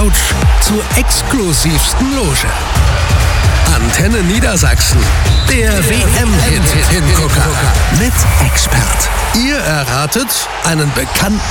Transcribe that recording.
Couch zur exklusivsten Loge. Antenne Niedersachsen, der WM-Hit-Hingucker mit Expert. Ihr erratet einen bekannten